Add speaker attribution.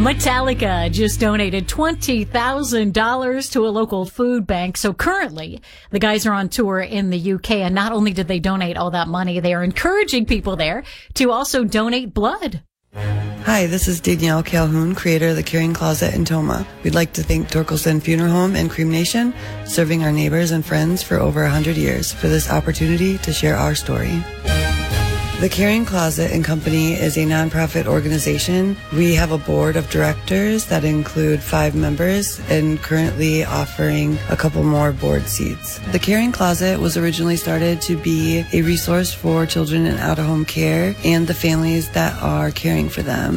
Speaker 1: Metallica just donated $20,000 to a local food bank. So currently, the guys are on tour in the UK. And not only did they donate all that money, they are encouraging people there to also donate blood.
Speaker 2: Hi, this is Danielle Calhoun, creator of the Caring Closet in Toma. We'd like to thank Torkelson Funeral Home and Cream Nation, serving our neighbors and friends for over 100 years, for this opportunity to share our story. The Caring Closet and Company is a nonprofit organization. We have a board of directors that include 5 members and currently offering a couple more board seats. The Caring Closet was originally started to be a resource for children in out-of-home care and the families that are caring for them.